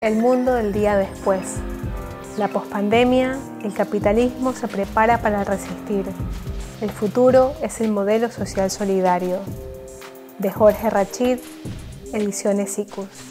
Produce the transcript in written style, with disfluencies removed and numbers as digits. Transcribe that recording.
El mundo del día después. La pospandemia, el capitalismo se prepara para resistir. El futuro es el modelo social solidario. De Jorge Rachid, Ediciones Icus.